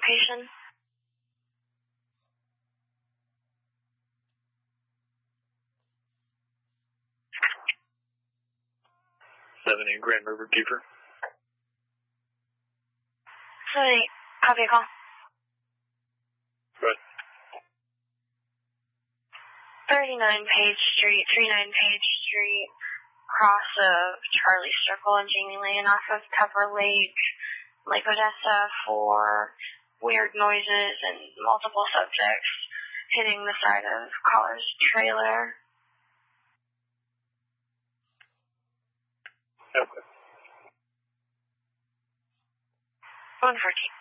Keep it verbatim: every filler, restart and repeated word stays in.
location? seven eight Grand River Keeper. seven eight, copy a call. Good. thirty-nine Page Street, thirty-nine Page Street, cross of Charlie Circle and Jamie Lane off of Pepper Lake, Lake Odessa for weird noises and multiple subjects hitting the side of caller's trailer. Okay. one fourteen.